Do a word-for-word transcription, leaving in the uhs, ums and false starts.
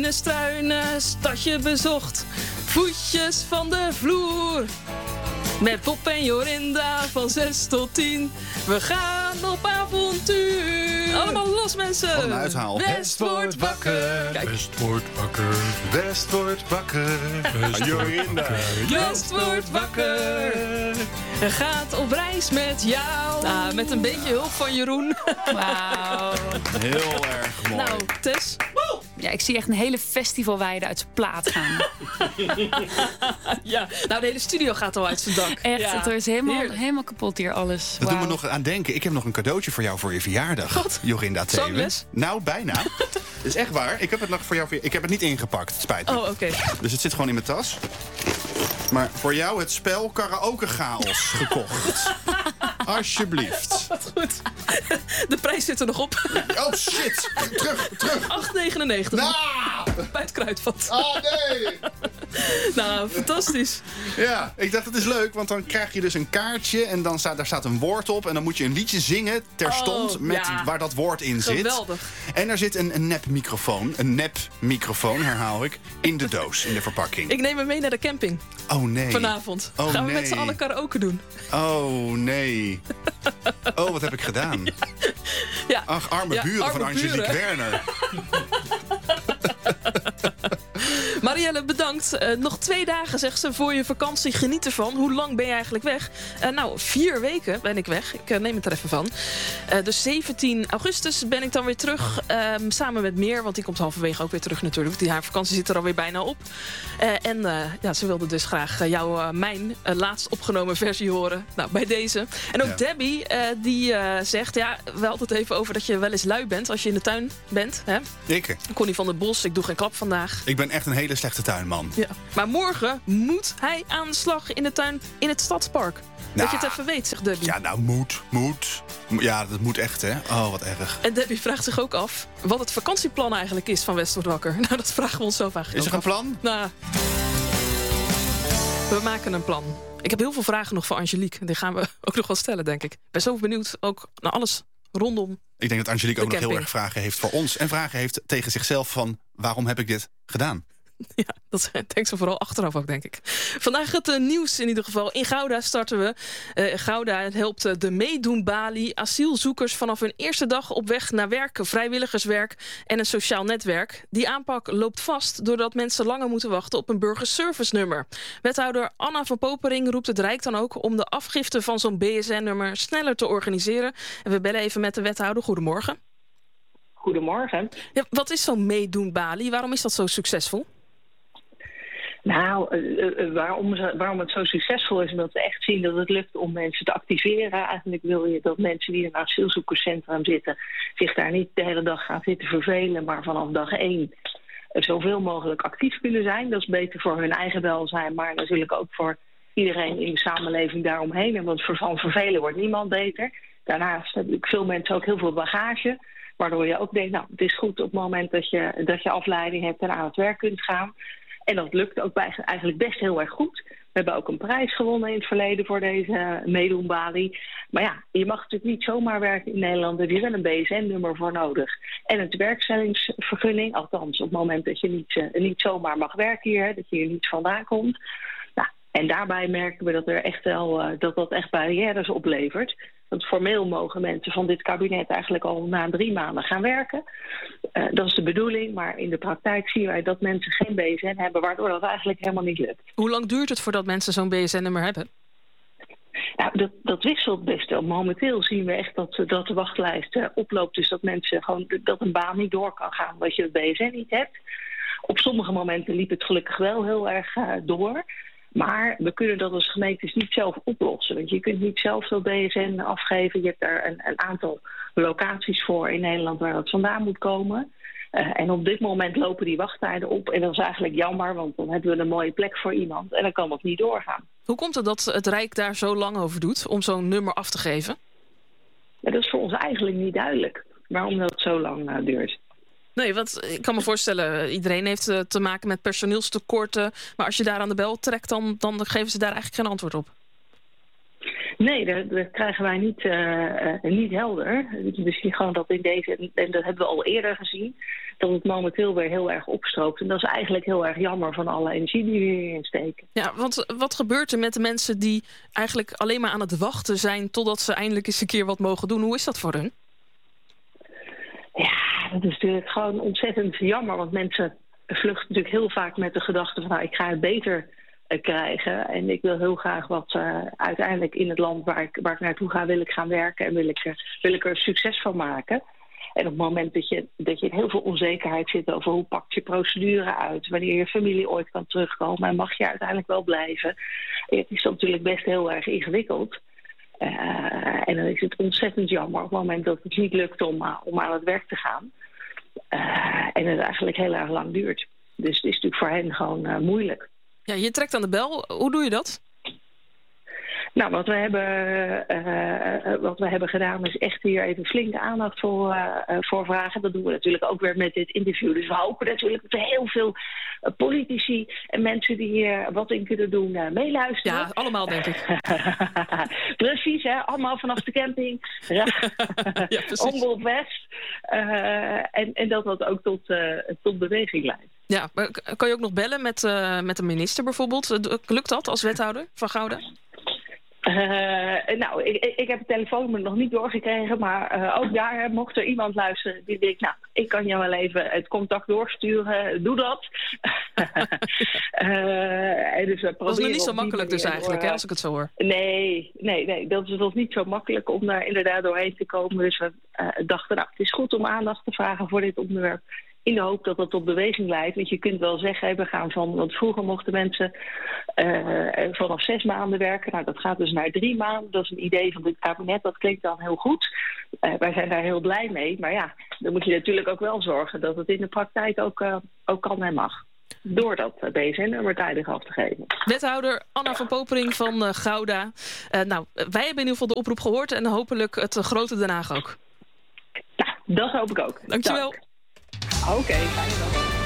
In een struine stadje bezocht, voetjes van de vloer. Met Bob en Jorinda van zes tot tien. We gaan op avontuur. Allemaal los, mensen. Wat een uithaal. West wordt wakker. Kijk. West wordt wakker. West wordt wakker. West Jorinda. West wordt wakker. En gaat op reis met jou. Nou, met een beetje hulp van Jeroen. Wauw. Heel erg mooi. Nou, Tess. Ja, ik zie echt een hele festivalweide uit zijn plaat gaan. Ja, nou, de hele studio gaat al uit zijn dak. Echt, Ja. het is helemaal, Heerlijk. helemaal kapot hier alles. Dat Wauw. doet me nog aan denken. Ik heb nog een cadeautje voor jou voor je verjaardag. God. Jorinda Thewe. Zangles? Nou, bijna. Dat is echt waar. Ik heb het nog voor jou. voor je- Ik heb het niet ingepakt. Het spijt me. Oh, oké. Dus het zit gewoon in mijn tas. Maar voor jou het spel Karaoke Chaos gekocht. Alsjeblieft. Wat goed. De prijs zit er nog op. Oh shit. Terug, terug. acht negenennegentig. Nou. Bij het kruidvat. Oh nee. Nou, fantastisch. Ja, ik dacht het is leuk, want dan krijg je dus een kaartje en dan staat, daar staat een woord op en dan moet je een liedje zingen terstond Oh, met ja. waar dat woord in zit. Geweldig. En er zit een, een nepmicrofoon, een nepmicrofoon, herhaal ik, in de doos, in de verpakking. Ik neem hem mee naar de camping Oh nee. vanavond. Oh, Gaan we met nee. z'n allen karaoke doen. Oh nee. Oh, wat heb ik gedaan? Ja. Ach, arme Ja, buren van arme Angelique buren. Werner. Marielle, bedankt. Uh, nog twee dagen, zegt ze, voor je vakantie. Geniet ervan. Hoe lang ben je eigenlijk weg? Uh, nou, vier weken ben ik weg. Ik uh, neem het er even van. Uh, dus zeventien augustus ben ik dan weer terug. Um, samen met Meer, want die komt halverwege ook weer terug natuurlijk. Die haar vakantie zit er alweer bijna op. Uh, en uh, ja, ze wilde dus graag uh, jou, uh, mijn uh, laatst opgenomen versie horen. Nou, bij deze. En ook Ja. Debbie, uh, die uh, zegt... Ja, we hadden het even over dat je wel eens lui bent als je in de tuin bent. Hè? Ik, Connie van der Bos, ik doe geen klap vandaag. ik ben echt een hele slechte tuinman. Ja. Maar morgen moet hij aan de slag in de tuin in het stadspark. Dat je het even weet, zegt Debbie. Ja, nou, moet, moet. Ja, dat moet echt, hè. Oh, wat erg. En Debbie vraagt zich ook af wat het vakantieplan eigenlijk is van West wordt wakker. Nou, dat vragen we ons zo vaak. Is er een plan? Nou, we maken een plan. Ik heb heel veel vragen nog voor Angelique. Die gaan we ook nog wel stellen, denk ik. Ik ben zo benieuwd ook naar alles rondom. Ik denk dat Angelique De ook nog heel camping. erg vragen heeft voor ons. En vragen heeft tegen zichzelf van, waarom heb ik dit gedaan? Ja, dat denkt ze vooral achteraf ook, denk ik. Vandaag het uh, nieuws in ieder geval. In Gouda starten we. Uh, Gouda helpt uh, de Meedoen Balie asielzoekers vanaf hun eerste dag op weg naar werk, vrijwilligerswerk en een sociaal netwerk. Die aanpak loopt vast doordat mensen langer moeten wachten op een burgerservice-nummer. Wethouder Anna van Popering roept het Rijk dan ook om de afgifte van zo'n B S N-nummer sneller te organiseren. En we bellen even met de wethouder. Goedemorgen. Goedemorgen. Ja, wat is zo'n Meedoen Balie? Waarom is dat zo succesvol? Nou, uh, uh, waarom, ze, waarom het zo succesvol is, omdat we echt zien dat het lukt om mensen te activeren. Eigenlijk wil je dat mensen die in een asielzoekerscentrum zitten zich daar niet de hele dag gaan zitten vervelen, maar vanaf dag één zoveel mogelijk actief kunnen zijn. Dat is beter voor hun eigen welzijn, maar natuurlijk ook voor iedereen in de samenleving daaromheen. Want van vervelen wordt niemand beter. Daarnaast hebben veel mensen ook heel veel bagage, waardoor je ook denkt, nou, het is goed op het moment dat je, dat je afleiding hebt en aan het werk kunt gaan. En dat lukt ook bij, eigenlijk best heel erg goed. We hebben ook een prijs gewonnen in het verleden voor deze Meedoen Balie. Maar ja, je mag natuurlijk niet zomaar werken in Nederland. Daar heb je wel een B S N-nummer voor nodig. En een werkstellingsvergunning. Althans, op het moment dat je niet, uh, niet zomaar mag werken hier. Dat je hier niet vandaan komt. Nou, en daarbij merken we dat er echt wel, uh, dat dat echt barrières oplevert. Want formeel mogen mensen van dit kabinet eigenlijk al na drie maanden gaan werken. Uh, dat is de bedoeling, maar in de praktijk zien wij dat mensen geen B S N hebben, waardoor dat eigenlijk helemaal niet lukt. Hoe lang duurt het voordat mensen zo'n B S N-nummer hebben? Nou, dat, dat wisselt best wel. Momenteel zien we echt dat, dat de wachtlijst uh, oploopt. Dus dat mensen gewoon dat een baan niet door kan gaan omdat je het B S N niet hebt. Op sommige momenten liep het gelukkig wel heel erg uh, door. Maar we kunnen dat als gemeentes niet zelf oplossen. Want je kunt niet zelf dat B S N afgeven. Je hebt daar een, een aantal locaties voor in Nederland waar dat vandaan moet komen. Uh, en op dit moment lopen die wachttijden op. En dat is eigenlijk jammer, want dan hebben we een mooie plek voor iemand. En dan kan dat niet doorgaan. Hoe komt het dat het Rijk daar zo lang over doet om zo'n nummer af te geven? Ja, dat is voor ons eigenlijk niet duidelijk waarom dat zo lang uh, duurt. Nee, want ik kan me voorstellen, iedereen heeft uh, te maken met personeelstekorten. Maar als je daar aan de bel trekt, dan, dan geven ze daar eigenlijk geen antwoord op. Nee, dat, dat krijgen wij niet, uh, niet helder. We zien gewoon dat in deze, en dat hebben we al eerder gezien, dat het momenteel weer heel erg opstrookt. En dat is eigenlijk heel erg jammer van alle energie die we hierin steken. Ja, want wat gebeurt er met de mensen die eigenlijk alleen maar aan het wachten zijn totdat ze eindelijk eens een keer wat mogen doen? Hoe is dat voor hun? Ja, dat is natuurlijk gewoon ontzettend jammer, want mensen vluchten natuurlijk heel vaak met de gedachte van nou, ik ga het beter krijgen. En ik wil heel graag wat uh, uiteindelijk in het land waar ik, waar ik naartoe ga, wil ik gaan werken en wil ik, uh, wil ik er succes van maken. En op het moment dat je, dat je in heel veel onzekerheid zit over hoe pakt je procedure uit, wanneer je familie ooit kan terugkomen en mag je uiteindelijk wel blijven. Het is natuurlijk best heel erg ingewikkeld. Uh, en dan is het ontzettend jammer op het moment dat het niet lukt om, uh, om aan het werk te gaan. Uh, en het eigenlijk heel erg lang duurt. Dus het is natuurlijk voor hen gewoon uh, moeilijk. Ja, je trekt aan de bel. Hoe doe je dat? Nou, wat we hebben, uh, wat we hebben gedaan is echt hier even flinke aandacht voor, uh, voor vragen. Dat doen we natuurlijk ook weer met dit interview. Dus we hopen natuurlijk dat er heel veel politici en mensen die hier wat in kunnen doen uh, meeluisteren. Ja, allemaal denk ik. Precies, hè? Allemaal vanaf de camping. Ja, Omroep West. Uh, en, en dat dat ook tot, uh, tot beweging leidt. Ja, maar kan je ook nog bellen met, uh, met de minister bijvoorbeeld? Lukt dat als wethouder van Gouda? Uh, nou, ik, ik heb het telefoonnummer nog niet doorgekregen, maar uh, ook daar mocht er iemand luisteren die denkt, nou, ik kan jou wel even het contact doorsturen, doe dat. uh, en dus we dat is nog niet zo makkelijk dus eigenlijk, hè, als ik het zo hoor. Nee, nee, nee, dat is nog niet zo makkelijk om daar inderdaad doorheen te komen. Dus we uh, dachten, nou, het is goed om aandacht te vragen voor dit onderwerp. In de hoop dat dat tot beweging leidt. Want je kunt wel zeggen, we gaan van... Want vroeger mochten mensen uh, vanaf zes maanden werken. Nou, dat gaat dus naar drie maanden. Dat is een idee van dit kabinet. Dat klinkt dan heel goed. Uh, wij zijn daar heel blij mee. Maar ja, dan moet je natuurlijk ook wel zorgen... dat het in de praktijk ook, uh, ook kan en mag. Door dat B S N-nummer tijdig af te geven. Wethouder Anna van Popering van uh, Gouda. Uh, nou, wij hebben in ieder geval de oproep gehoord... en hopelijk het uh, grote Den Haag ook. Nou, dat hoop ik ook. Dankjewel. Dank. Oké, okay, fijn dan.